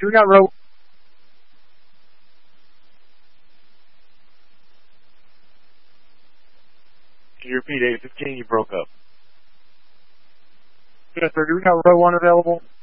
we got row? Can you repeat 815? You broke up. Yes, sir. Do we got row 1 available?